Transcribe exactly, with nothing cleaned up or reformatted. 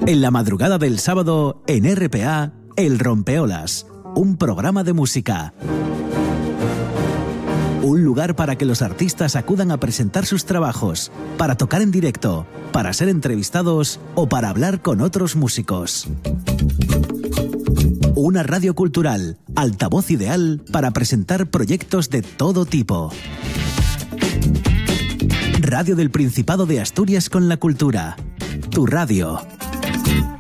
En la madrugada del sábado, en R P A, El Rompeolas, un programa de música. Un lugar para que los artistas acudan a presentar sus trabajos, para tocar en directo, para ser entrevistados o para hablar con otros músicos. Una radio cultural, altavoz ideal para presentar proyectos de todo tipo. Radio del Principado de Asturias con la cultura. Tu radio.